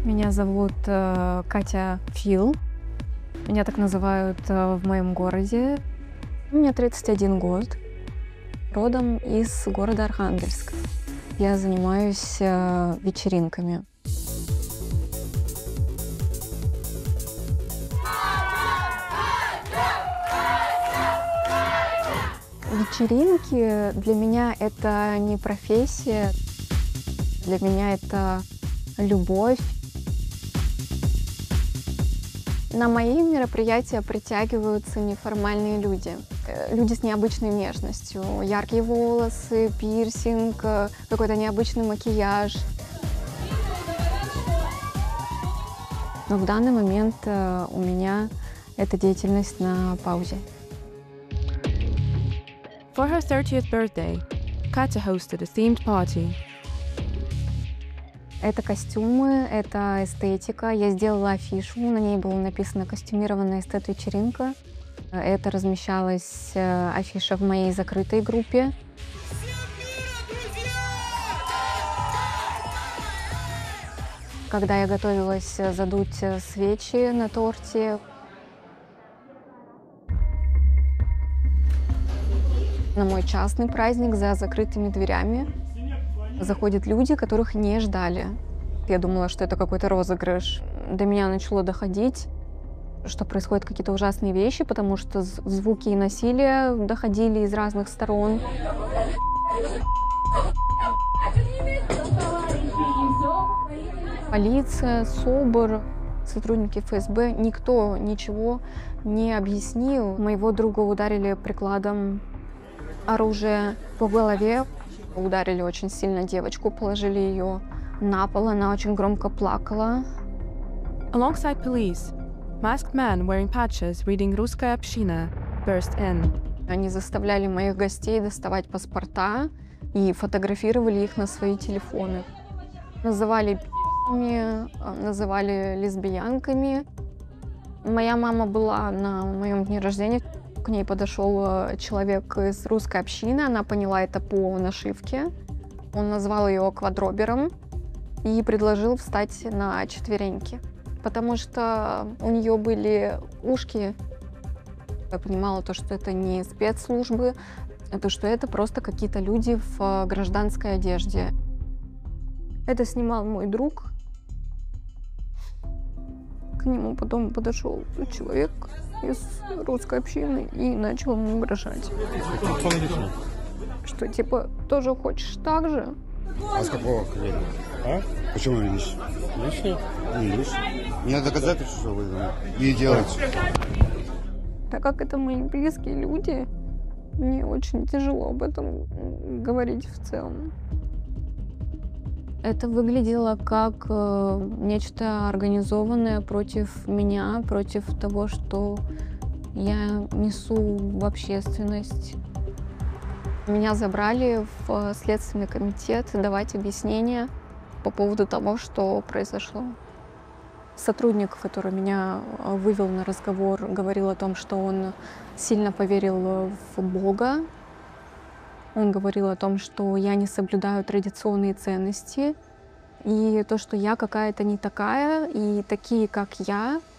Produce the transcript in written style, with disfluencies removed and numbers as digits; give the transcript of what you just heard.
Меня зовут Катя Фил. Меня так называют в моем городе. Мне 31 год. Родом из города Архангельск. Я занимаюсь вечеринками. Вечеринки для меня это не профессия, для меня это любовь. На мои мероприятия притягиваются неформальные люди. Люди с необычной внешностью. Яркие волосы, пирсинг, какой-то необычный макияж. Но в данный момент у меня эта деятельность на паузе. For her 30th birthday, Katya hosted a themed party. Это костюмы, это эстетика. Я сделала афишу, на ней было написано «Костюмированная эстет-вечеринка». Это размещалась афиша в моей закрытой группе. Когда я готовилась задуть свечи на торте, на мой частный праздник за закрытыми дверями заходят люди, которых не ждали. Я думала, что это какой-то розыгрыш. До меня начало доходить, что происходят какие-то ужасные вещи, потому что звуки и насилие доходили из разных сторон. Полиция, СОБР, сотрудники ФСБ, никто ничего не объяснил. Моего друга ударили прикладом оружия по голове. Ударили очень сильно девочку, положили ее на пол, она очень громко плакала. Alongside police, masked men wearing patches reading «Русская община» burst in. Они заставляли моих гостей доставать паспорта и фотографировали их на свои телефоны. Называли пи***ми, называли лесбиянками. Моя мама была на моем дне рождения. К ней подошел человек из русской общины, она поняла это по нашивке. Он назвал ее квадробером и предложил встать на четвереньки, потому что у нее были ушки. Я понимала то, что это не спецслужбы, то, что это просто какие-то люди в гражданской одежде. Это снимал мой друг. К нему потом подошел человек из русской общины и начал ему угрожать. Что, типа, тоже хочешь так же? А с какого хрена? А? Почему видишь? Лишнее? Не лишнее. Мне надо доказательства, что вы не делаете. Так как это мои близкие люди, мне очень тяжело об этом говорить в целом. Это выглядело как нечто организованное против меня, против того, что я несу в общественность. Меня забрали в Следственный комитет давать объяснения по поводу того, что произошло. Сотрудник, который меня вывел на разговор, говорил о том, что он сильно поверил в Бога. Он говорил о том, что я не соблюдаю традиционные ценности, и то, что я какая-то не такая, и такие, как я,